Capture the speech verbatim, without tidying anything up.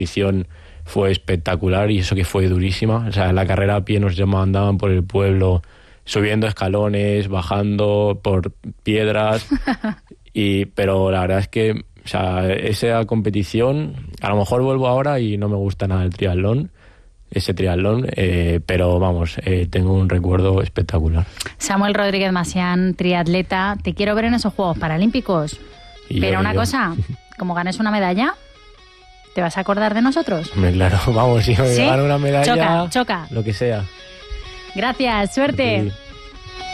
competición fue espectacular y eso que fue durísima. O sea, en la carrera a pie nos mandaban por el pueblo, subiendo escalones, bajando por piedras, y pero la verdad es que, o sea, esa competición, a lo mejor vuelvo ahora y no me gusta nada el triatlón, ese triatlón, eh, pero vamos, eh, tengo un recuerdo espectacular. Samuel Rodríguez Masián, triatleta, te quiero ver en esos Juegos Paralímpicos. Y pero yo, una yo. cosa, como ganes una medalla, ¿te vas a acordar de nosotros? Hombre, claro, vamos, si me ¿Sí? gano una medalla, choca, choca. Lo que sea. Gracias, suerte. Sí.